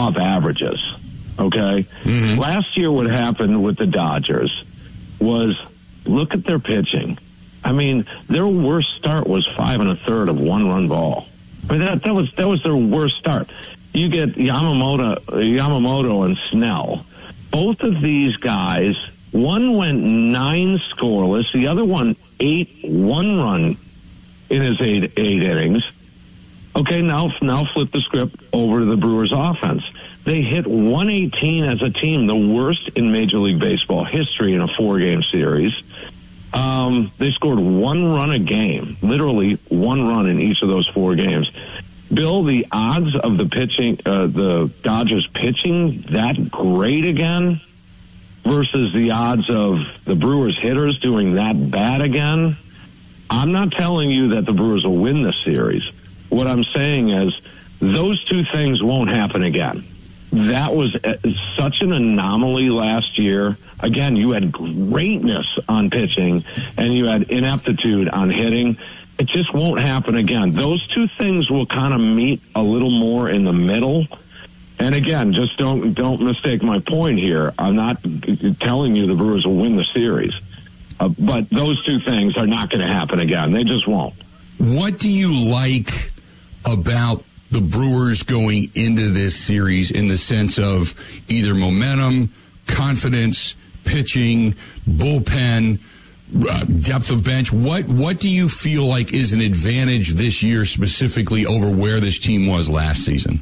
off averages, okay? Mm-hmm. Last year what happened with the Dodgers was, look at their pitching. I mean, their worst start was 5 1/3 of one-run ball. I mean, that was their worst start. You get Yamamoto and Snell. Both of these guys, one went 9 scoreless, the other one 8 one-run in his eight innings. Okay, now flip the script over to the Brewers offense. They hit 118 as a team, the worst in Major League Baseball history in a 4-game series. They scored 1 run a game, literally 1 run in each of those 4 games. Bill, the odds of the Dodgers pitching that great again versus the odds of the Brewers hitters doing that bad again, I'm not telling you that the Brewers will win this series. What I'm saying is those two things won't happen again. That was such an anomaly last year. Again, you had greatness on pitching and you had ineptitude on hitting. It just won't happen again. Those two things will kind of meet a little more in the middle. And again, just don't mistake my point here. I'm not telling you the Brewers will win the series. But those two things are not going to happen again. They just won't. What do you like about the Brewers going into this series in the sense of either momentum, confidence, pitching, bullpen, depth of bench? What do you feel like is an advantage this year specifically over where this team was last season?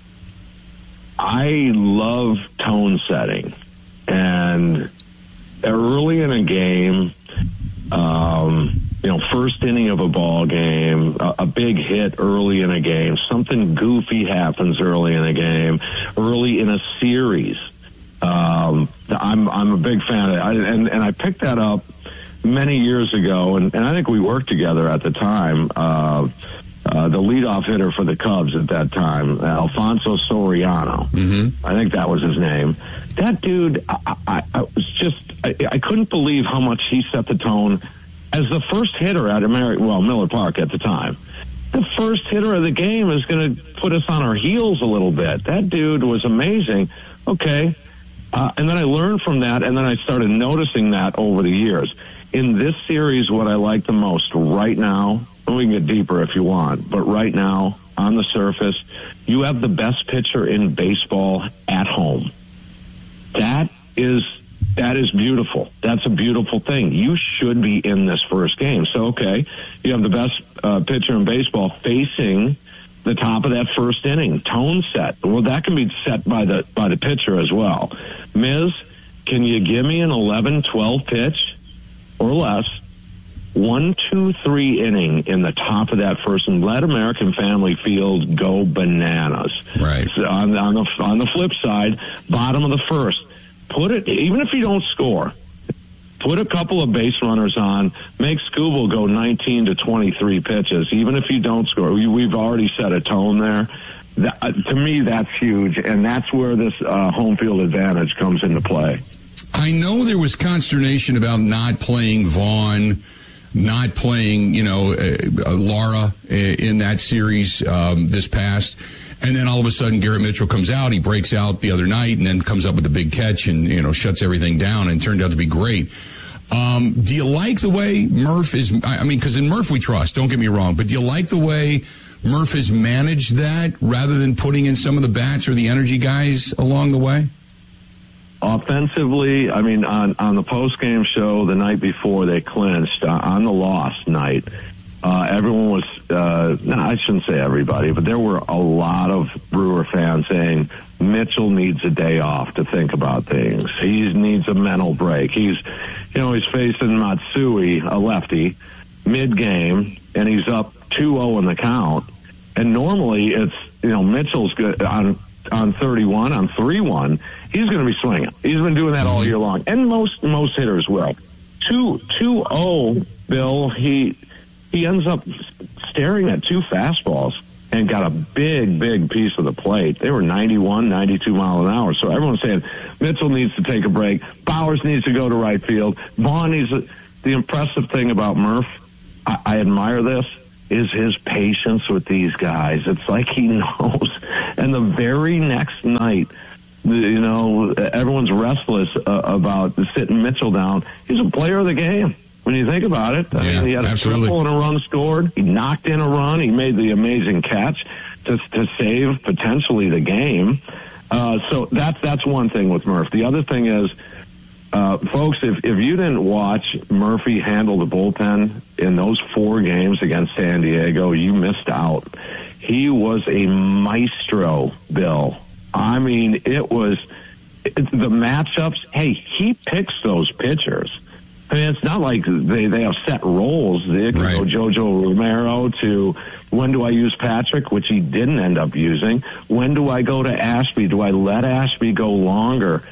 I love tone setting. And early in a game, first inning of a ball game, a big hit early in a game, something goofy happens early in a game, early in a series. I'm a big fan of it. And I picked that up many years ago, and I think we worked together at the time. The leadoff hitter for the Cubs at that time, Alfonso Soriano. Mm-hmm. I think that was his name. That dude, I couldn't believe how much he set the tone as the first hitter at Miller Park at the time. The first hitter of the game is going to put us on our heels a little bit. That dude was amazing. Okay. And then I learned from that, and then I started noticing that over the years. In this series, what I like the most right now, and we can get deeper if you want, but right now, on the surface, you have the best pitcher in baseball at home. That is beautiful. That's a beautiful thing. You should be in this first game. So, okay, you have the best pitcher in baseball facing the top of that first inning. Tone set. Well, that can be set by the pitcher as well. Miz, can you give me an 11-12 pitch or less, 1, 2, 3 inning in the top of that first, and let American Family Field go bananas. Right. So on the flip side, bottom of the first, put it, even if you don't score, put a couple of base runners on, make Scooble go 19 to 23 pitches, even if you don't score. We've already set a tone there. To me, that's huge, and that's where this home field advantage comes into play. I know there was consternation about not playing Vaughn, not playing, Lara in that series this past. And then all of a sudden, Garrett Mitchell comes out. He breaks out the other night and then comes up with a big catch and, shuts everything down and turned out to be great. Do you like the way Murph is? I mean, because in Murph we trust, don't get me wrong. But do you like the way Murph has managed that rather than putting in some of the bats or the energy guys along the way? Offensively, I mean, on the post-game show the night before they clinched, on the loss night, everyone was, I shouldn't say everybody, but there were a lot of Brewer fans saying Mitchell needs a day off to think about things. He needs a mental break. He's facing Matsui, a lefty, mid-game, and he's up 2-0 in the count. And normally it's, Mitchell's good on 31, on 3-1. He's going to be swinging. He's been doing that all year long. And most hitters will. 2-0, Bill, he ends up staring at 2 fastballs and got a big piece of the plate. They were 91, 92 mile an hour. So everyone's saying Mitchell needs to take a break. Bowers needs to go to right field. Vaughn needs to. The impressive thing about Murph, I admire this, is his patience with these guys. It's like he knows And the very next night, you know, everyone's restless about sitting Mitchell down. He's a player of the game when you think about it. I mean, he had a triple and a run scored. He knocked in a run. He made the amazing catch to save potentially the game. So that's one thing with Murph. The other thing is, folks, if you didn't watch Murphy handle the bullpen in those 4 games against San Diego, you missed out. He was a maestro, Bill. I mean, it was the matchups. Hey, he picks those pitchers. I mean, it's not like they have set roles. They can go Jojo Romero to when do I use Patrick, which he didn't end up using. When do I go to Ashby? Do I let Ashby go longer?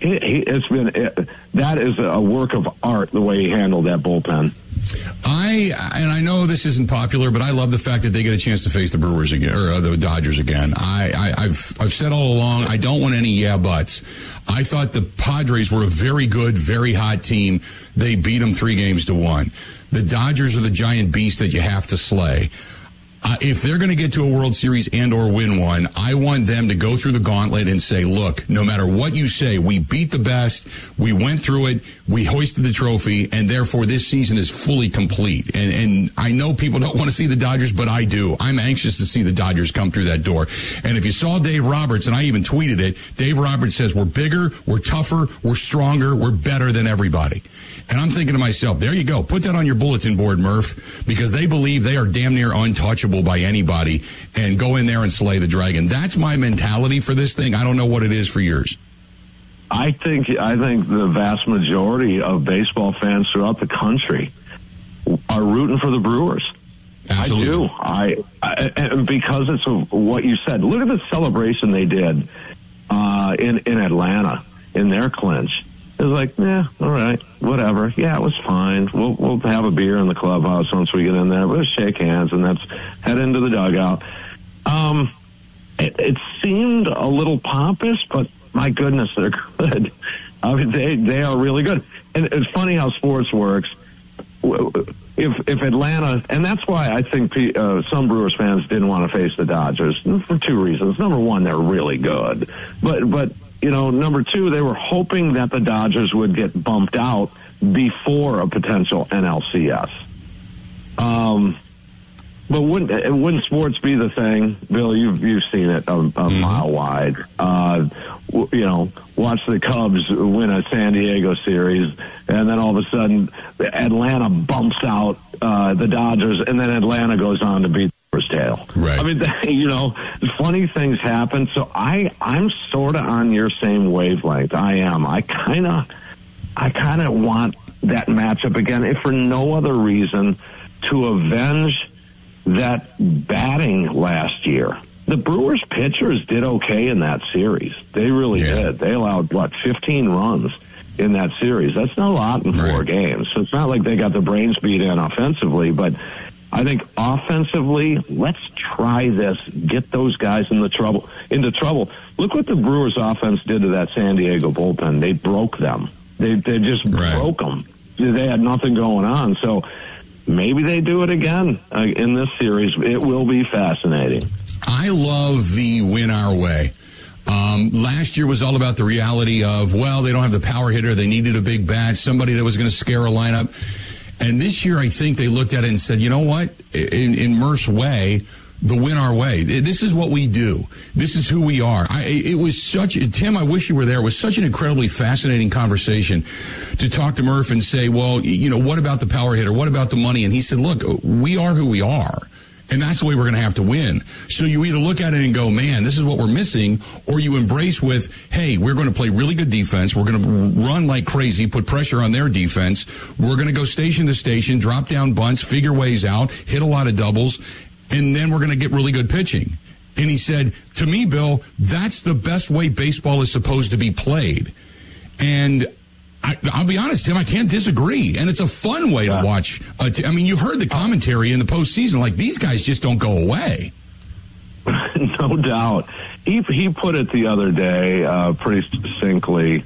That is a work of art, the way he handled that bullpen. I know this isn't popular, but I love the fact that they get a chance to face the Brewers again, or the Dodgers again. I've said all along, I don't want any buts. I thought the Padres were a very good, very hot team. They beat them 3-1. The Dodgers are the giant beast that you have to slay. If they're going to get to a World Series and or win one, I want them to go through the gauntlet and say, look, no matter what you say, we beat the best, we went through it, we hoisted the trophy, and therefore this season is fully complete. And I know people don't want to see the Dodgers, but I do. I'm anxious to see the Dodgers come through that door. And if you saw Dave Roberts, and I even tweeted it, Dave Roberts says we're bigger, we're tougher, we're stronger, we're better than everybody. And I'm thinking to myself, there you go. Put that on your bulletin board, Murph, because they believe they are damn near untouchable by anybody, and go in there and slay the dragon. That's my mentality for this thing. I don't know what it is for yours. I think the vast majority of baseball fans throughout the country are rooting for the Brewers. Absolutely. I do. And because it's what you said. Look at the celebration they did in Atlanta in their clinch. It was like, all right, whatever. Yeah, it was fine. We'll have a beer in the clubhouse once we get in there. We'll shake hands, and let's head into the dugout. It seemed a little pompous, but my goodness, they're good. I mean, they are really good. And it's funny how sports works. If Atlanta, and that's why I think some Brewers fans didn't want to face the Dodgers for 2 reasons. Number one, they're really good, but you know, number 2, they were hoping that the Dodgers would get bumped out before a potential NLCS. But wouldn't sports be the thing, Bill? You've seen it a mile wide. You know, watch the Cubs win a San Diego series, and then all of a sudden Atlanta bumps out the Dodgers, and then Atlanta goes on to beat tail. Right. I mean, you know, funny things happen. So I'm sort of on your same wavelength. I am. I kind of want that matchup again, if for no other reason, to avenge that batting last year. The Brewers pitchers did okay in that series. They really did. They allowed 15 runs in that series. That's not a lot in 4 games. So it's not like they got the brains beat in offensively, but I think offensively, let's try this. Get those guys into trouble. Look what the Brewers' offense did to that San Diego bullpen. They broke them. They just broke them. They had nothing going on. So maybe they do it again in this series. It will be fascinating. I love the win our way. Last year was all about the reality of, well, they don't have the power hitter. They needed a big bat, somebody that was going to scare a lineup. And this year, I think they looked at it and said, you know what? In Murph's way, the win our way. This is what we do. This is who we are. It was Tim, I wish you were there. It was such an incredibly fascinating conversation to talk to Murph and say, well, you know, what about the power hitter? What about the money? And he said, look, we are who we are. And that's the way we're going to have to win. So you either look at it and go, man, this is what we're missing, or you embrace with, hey, we're going to play really good defense. We're going to run like crazy, put pressure on their defense. We're going to go station to station, drop down bunts, figure ways out, hit a lot of doubles, and then we're going to get really good pitching. And he said, to me, Bill, that's the best way baseball is supposed to be played. And I'll be honest, Tim, I can't disagree. And it's a fun way to watch. I mean, you heard the commentary in the postseason. Like, these guys just don't go away. No doubt. He put it the other day pretty succinctly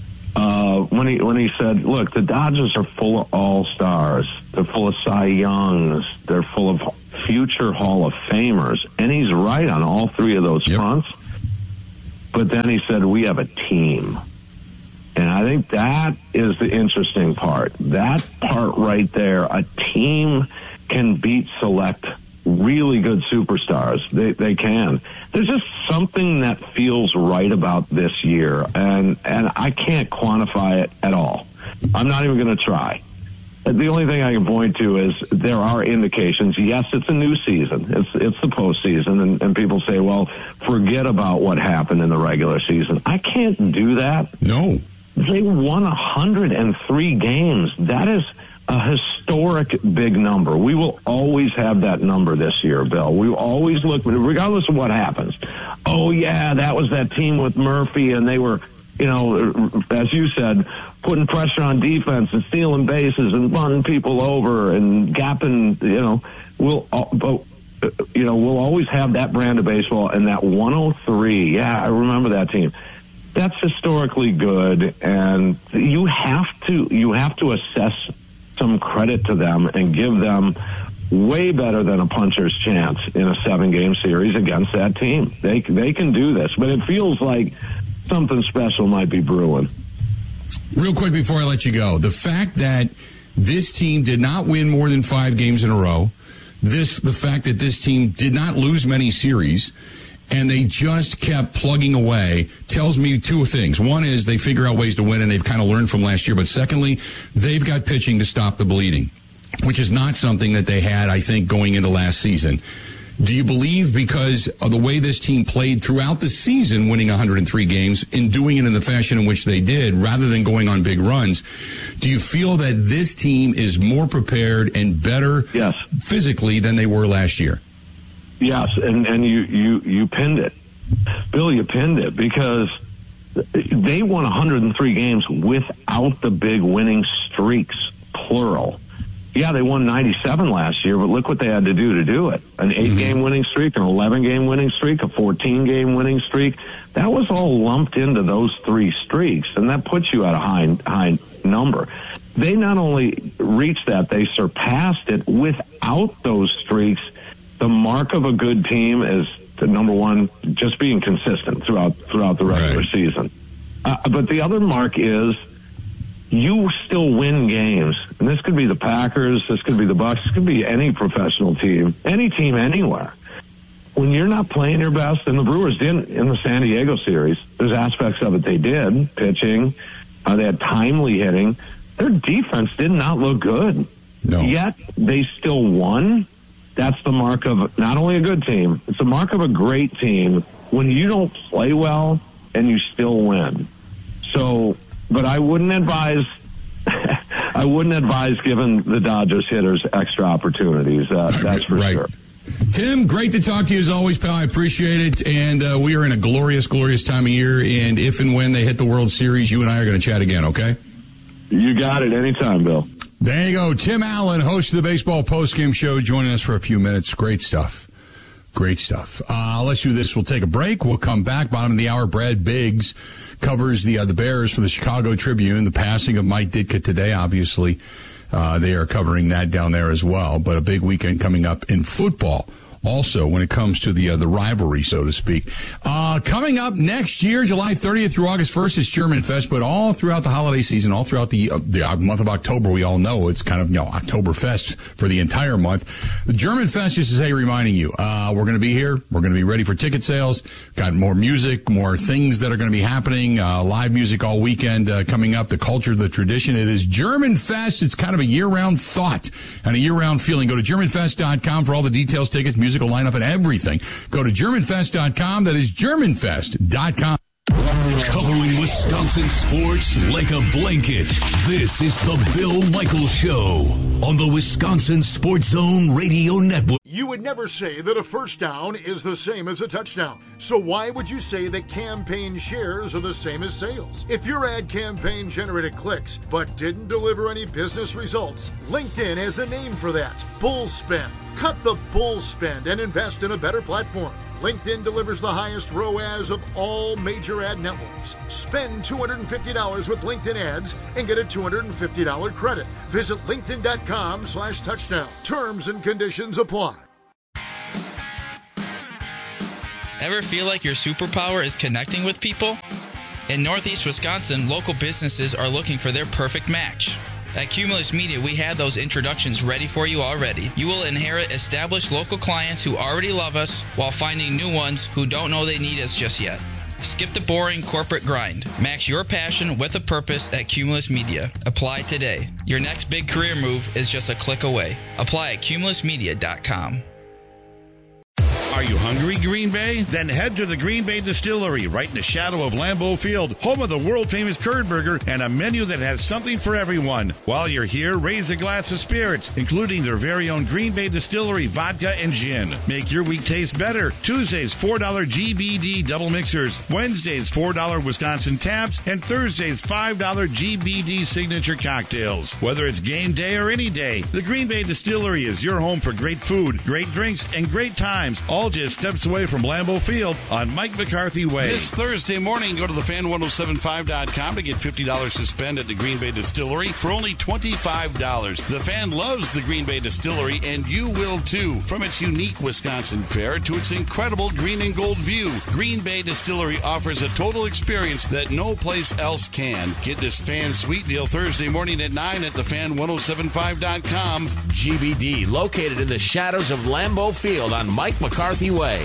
when he said, look, the Dodgers are full of all-stars. They're full of Cy Youngs. They're full of future Hall of Famers, and he's right on all three of those fronts. But then he said, we have a team. And I think that is the interesting part. That part right there, a team can beat select really good superstars. They can. There's just something that feels right about this year, and I can't quantify it at all. I'm not even going to try. The only thing I can point to is there are indications. Yes, it's a new season. It's the postseason, and people say, well, forget about what happened in the regular season. I can't do that. No. They won 103 games. That is a historic big number. We will always have that number this year, Bill. We will always look, regardless of what happens. Oh, yeah, that was that team with Murphy, and they were, as you said, putting pressure on defense and stealing bases and running people over and gapping, we'll always have that brand of baseball. And that 103, yeah, I remember that team. That's historically good, and you have to assess some credit to them and give them way better than a puncher's chance in a 7-game series against that team. They can do this, but it feels like something special might be brewing. Real quick before I let you go, the fact that this team did not win more than 5 games in a row, the fact that this team did not lose many series, and they just kept plugging away, tells me 2 things. One is they figure out ways to win, and they've kind of learned from last year. But secondly, they've got pitching to stop the bleeding, which is not something that they had, I think, going into last season. Do you believe, because of the way this team played throughout the season, winning 103 games, in doing it in the fashion in which they did, rather than going on big runs, do you feel that this team is more prepared and better physically than they were last year? Yes, and you pinned it. Bill, you pinned it, because they won 103 games without the big winning streaks, plural. Yeah, they won 97 last year, but look what they had to do it. An 8-game winning streak, an 11-game winning streak, a 14-game winning streak. That was all lumped into those 3 streaks, and that puts you at a high number. They not only reached that, they surpassed it without those streaks. The mark of a good team is, the number one, just being consistent throughout the regular season. But the other mark is you still win games. And this could be the Packers, this could be the Bucs, this could be any professional team, any team anywhere. When you're not playing your best, and the Brewers didn't in the San Diego series, there's aspects of it they did, pitching, they had timely hitting. Their defense did not look good. No. Yet they still won. That's the mark of not only a good team, it's a mark of a great team when you don't play well and you still win. So, but I wouldn't advise giving the Dodgers hitters extra opportunities. That's for sure. Tim, great to talk to you as always, pal. I appreciate it. And we are in a glorious, glorious time of year. And if and when they hit the World Series, you and I are going to chat again, okay? You got it. Anytime, Bill. There you go. Tim Allen, host of the Baseball Postgame Show, joining us for a few minutes. Great stuff. Great stuff. Let's do this. We'll take a break. We'll come back. Bottom of the hour, Brad Biggs covers the Bears for the Chicago Tribune. The passing of Mike Ditka today, obviously. They are covering that down there as well. But a big weekend coming up in football. Also, when it comes to the rivalry, so to speak. Coming up next year, July 30th through August 1st, is German Fest, but all throughout the holiday season, all throughout the month of October, we all know it's kind of, Oktoberfest for the entire month. The German Fest, just to say, reminding you, we're going to be here. We're going to be ready for ticket sales. Got more music, more things that are going to be happening, live music all weekend coming up, the culture, the tradition. It is German Fest. It's kind of a year-round thought and a year-round feeling. Go to GermanFest.com for all the details, tickets, musical lineup, and everything. Go to GermanFest.com. That is GermanFest.com. Covering Wisconsin sports like a blanket. This is the Bill Michaels Show on the Wisconsin Sports Zone Radio Network. You would never say that a first down is the same as a touchdown. So why would you say that campaign shares are the same as sales? If your ad campaign generated clicks but didn't deliver any business results, LinkedIn has a name for that. Bull spend. Cut the bull spend and invest in a better platform. LinkedIn delivers the highest ROAS of all major ad networks. Spend $250 with LinkedIn ads and get a $250 credit. Visit LinkedIn.com/touchdown. Terms and conditions apply. Ever feel like your superpower is connecting with people? In Northeast Wisconsin, local businesses are looking for their perfect match. At Cumulus Media, we have those introductions ready for you already. You will inherit established local clients who already love us while finding new ones who don't know they need us just yet. Skip the boring corporate grind. Match your passion with a purpose at Cumulus Media. Apply today. Your next big career move is just a click away. Apply at cumulusmedia.com. Are you hungry, Green Bay? Then head to the Green Bay Distillery, right in the shadow of Lambeau Field, home of the world-famous Curd Burger and a menu that has something for everyone. While you're here, raise a glass of spirits, including their very own Green Bay Distillery vodka and gin. Make your week taste better. Tuesdays, $4 GBD double mixers. Wednesdays, $4 Wisconsin taps. And Thursdays, $5 GBD signature cocktails. Whether it's game day or any day, the Green Bay Distillery is your home for great food, great drinks, and great times, all just steps away from Lambeau Field on Mike McCarthy Way. This Thursday morning, go to thefan1075.com to get $50 to spend at the Green Bay Distillery for only $25. The Fan loves the Green Bay Distillery, and you will too. From its unique Wisconsin fare to its incredible green and gold view, Green Bay Distillery offers a total experience that no place else can. Get this Fan Sweet Deal Thursday morning at 9 at thefan1075.com. GBD, located in the shadows of Lambeau Field on Mike McCarthy Way.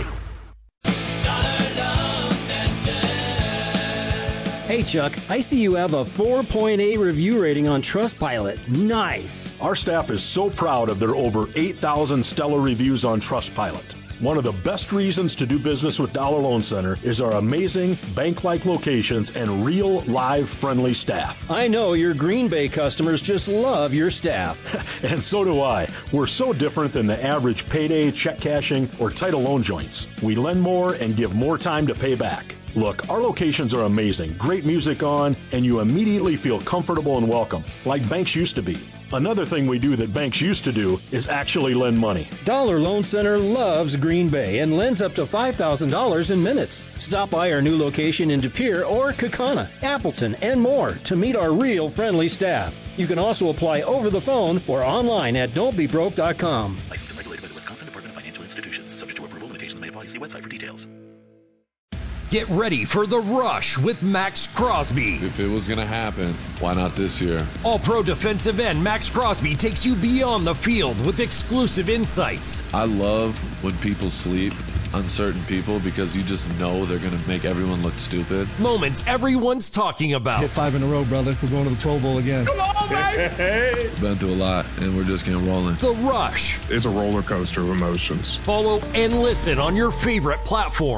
Hey, Chuck, I see you have a 4.8 review rating on Trustpilot. Nice. Our staff is so proud of their over 8,000 stellar reviews on Trustpilot. One of the best reasons to do business with Dollar Loan Center is our amazing bank-like locations and real, live, friendly staff. I know your Green Bay customers just love your staff. And so do I. We're so different than the average payday, check cashing, or title loan joints. We lend more and give more time to pay back. Look, our locations are amazing, great music on, and you immediately feel comfortable and welcome, like banks used to be. Another thing we do that banks used to do is actually lend money. Dollar Loan Center loves Green Bay and lends up to $5,000 in minutes. Stop by our new location in De Pere or Kaukauna, Appleton, and more to meet our real friendly staff. You can also apply over the phone or online at don'tbebroke.com. Licensed and regulated by the Wisconsin Department of Financial Institutions. Subject to approval, limitations may apply. See website for details. Get ready for The Rush with Max Crosby. If it was going to happen, why not this year? All-pro defensive end Max Crosby takes you beyond the field with exclusive insights. I love when people sleep, uncertain people, because you just know they're going to make everyone look stupid. Moments everyone's talking about. Hit 5 in a row, brother. We're going to the Pro Bowl again. Come on, baby! Been through a lot, and we're just getting rolling. The Rush. It's a roller coaster of emotions. Follow and listen on your favorite platform.